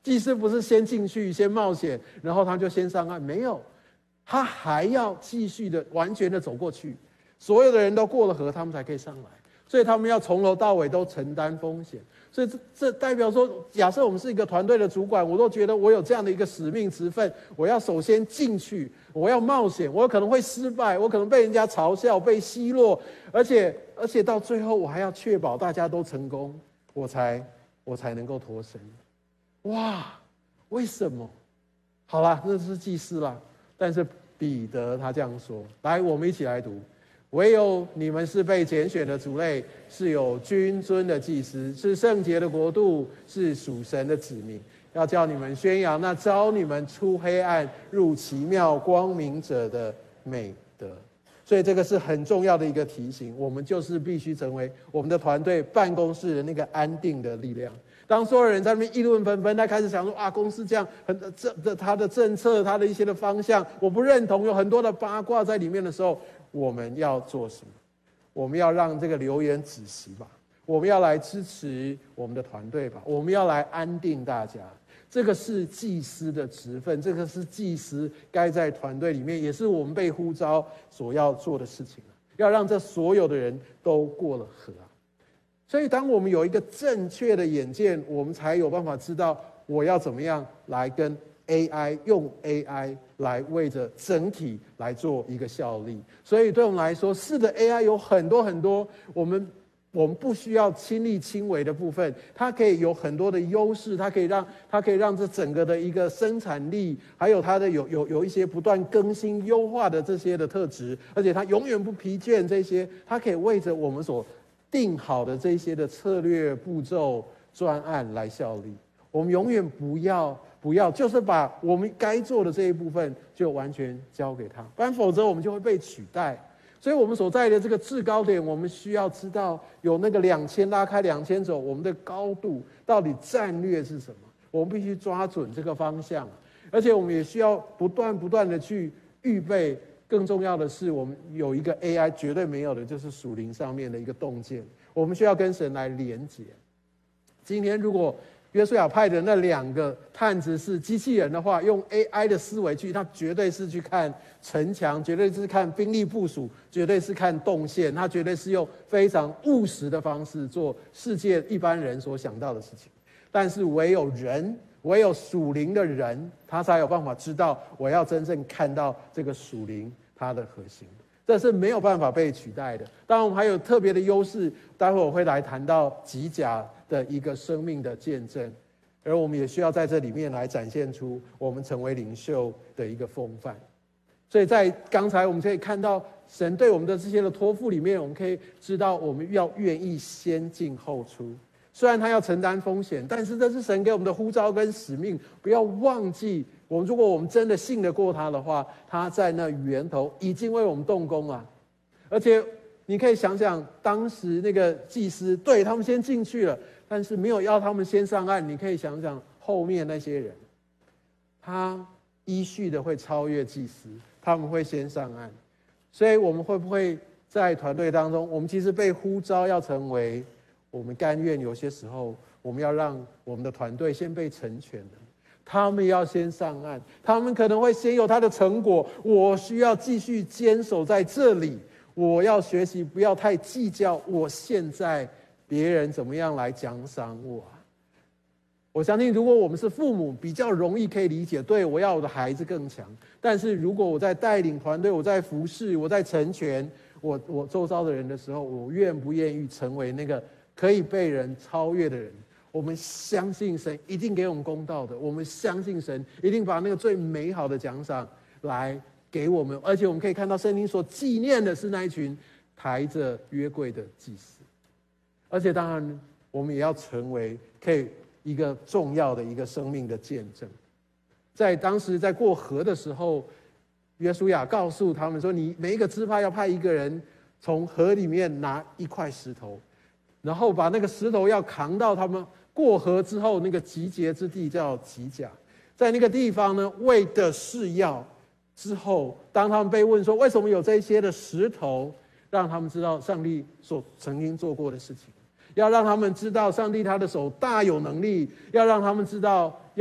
祭司不是先进去先冒险，然后他就先上岸，没有，他还要继续的完全的走过去，所有的人都过了河，他们才可以上来，所以他们要从头到尾都承担风险。所以这代表说，假设我们是一个团队的主管，我都觉得我有这样的一个使命职分，我要首先进去，我要冒险，我可能会失败，我可能被人家嘲笑，被奚落，而且到最后我还要确保大家都成功，我才能够脱身。哇，为什么？好啦，那是祭司啦，但是彼得他这样说，来，我们一起来读。唯有你们是被拣选的族类，是有君尊的祭司，是圣洁的国度，是属神的子民，要叫你们宣扬那召你们出黑暗入奇妙光明者的美德。所以这个是很重要的一个提醒，我们就是必须成为我们的团队办公室的那个安定的力量。当所有人在那边议论纷纷，他开始想说公司这样他的政策，他的一些的方向我不认同，有很多的八卦在里面的时候，我们要做什么？我们要让这个流言止息吧，我们要来支持我们的团队吧，我们要来安定大家。这个是祭司的职分，这个是祭司该在团队里面，也是我们被呼召所要做的事情，要让这所有的人都过了河。所以当我们有一个正确的眼见，我们才有办法知道我要怎么样来跟 AI 用 AI 来为着整体来做一个效力。所以对我们来说，是的， AI 有很多很多我们不需要亲力亲为的部分，它可以有很多的优势，它可以让这整个的一个生产力，还有它的有一些不断更新优化的这些的特质，而且它永远不疲倦，这些它可以为着我们所定好的这些的策略步骤专案来效力。我们永远不要就是把我们该做的这一部分就完全交给他，不然否则我们就会被取代。所以我们所在的这个制高点，我们需要知道有那个2000拉开2000走，我们的高度到底战略是什么，我们必须抓准这个方向，而且我们也需要不断的去预备。更重要的是，我们有一个 AI 绝对没有的，就是属灵上面的一个洞见，我们需要跟神来连结。今天如果约书亚派的那2个探子是机器人的话，用 AI 的思维去，他绝对是去看城墙，绝对是看兵力部署，绝对是看动线，他绝对是用非常务实的方式做世界一般人所想到的事情。但是唯有属灵的人，他才有办法知道我要真正看到这个属灵它的核心，这是没有办法被取代的。当然我们还有特别的优势，待会我会来谈到吉甲的一个生命的见证，而我们也需要在这里面来展现出我们成为领袖的一个风范。所以在刚才我们可以看到神对我们的这些的托付里面，我们可以知道我们要愿意先进后出。虽然他要承担风险，但是这是神给我们的呼召跟使命，不要忘记如果我们真的信得过他的话，他在那源头已经为我们动工了。而且你可以想想，当时那个祭司，对，他们先进去了，但是没有要他们先上岸。你可以想想后面那些人，他依序的会超越祭司，他们会先上岸。所以我们会不会在团队当中，我们其实被呼召要成为，我们甘愿有些时候我们要让我们的团队先被成全的，他们要先上岸，他们可能会先有他的成果，我需要继续坚守在这里，我要学习不要太计较我现在别人怎么样来奖赏我。我相信如果我们是父母，比较容易可以理解，对，我要我的孩子更强。但是如果我在带领团队，我在服侍，我在成全我周遭的人的时候，我愿不愿意成为那个可以被人超越的人？我们相信神一定给我们公道的，我们相信神一定把那个最美好的奖赏来给我们。而且我们可以看到圣经所纪念的是那一群抬着约柜的祭司。而且当然我们也要成为可以一个重要的一个生命的见证。在当时在过河的时候，约书亚告诉他们说，你每一个支派要派一个人从河里面拿一块石头，然后把那个石头要扛到他们过河之后那个集结之地，叫吉甲。在那个地方呢，为的是要之后当他们被问说为什么有这些的石头，让他们知道上帝所曾经做过的事情，要让他们知道上帝他的手大有能力，要让他们知道